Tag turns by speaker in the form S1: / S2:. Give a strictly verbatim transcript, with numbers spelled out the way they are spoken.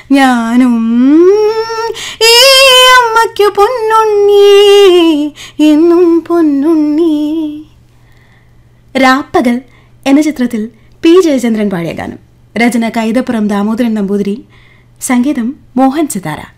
S1: ഞാനും ഈ അമ്മയ്ക്കു പൊന്നുണ്ണി എന്നും പൊന്നുണ്ണി. രാപ്പകൽ എന്ന ചിത്രത്തിൽ പി ജയചന്ദ്രൻ പാടിയ ഗാനം. രചന കൈതപ്പുറം ദാമോദരൻ നമ്പൂതിരി, സംഗീതം മോഹൻ സിതാര.